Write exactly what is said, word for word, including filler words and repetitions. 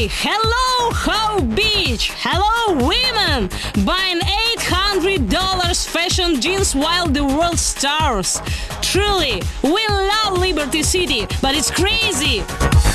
Hello, How Beach! Hello, women! Buying eight hundred dollars fashion jeans while the world starves. Truly, we love Liberty City, but it's crazy!